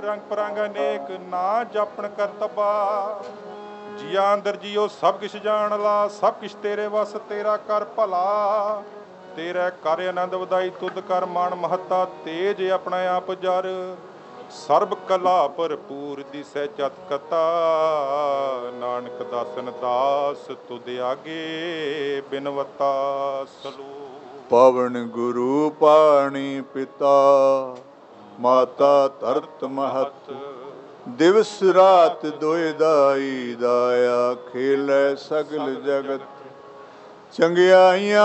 ਰੰਗ ਪਰੰਗ ਅਨੇਕ ਨਾ ਜਾਪਣ ਕਰਤਬਾ। ਜੀਆਂ ਅੰਦਰ ਜੀਓ ਸਭ ਕਿਛ ਜਾਣ ਲਾ, ਸਭ ਕਿਛ ਤੇਰੇ ਵਸ ਤੇਰਾ ਕਰ ਭਲਾ। ਤੇਰਾ ਕਰ ਆਨੰਦ ਵਧਾਈ ਤੁਧ ਕਰ ਮਾਣ ਮਹੱਤਾ, ਤੇਜ ਆਪਣਾ ਆਪ ਜਰ। ਸਰਬ ਕਲਾ ਭਰਪੂਰ ਦਿਸੈ ਚਤ ਕਤਾ, ਨਾਨਕ ਦਾਸਨ ਦਾਸ ਤੁਧ ਆਗੇ ਬਿਨਵਤਾ। ਸਲੋਕ। ਪਵਨ ਗੁਰੂ ਪਾਣੀ ਪਿਤਾ, ਮਾਤਾ ਧਰਤ ਮਹਤ। ਦਿਵਸ ਰਾਤ ਦੋਇ ਦਾਈ, ਦਾਇਆ ਖੇਲੈ ਸਗਲ ਜਗਤ। ਚੰਗਿਆਈਆਂ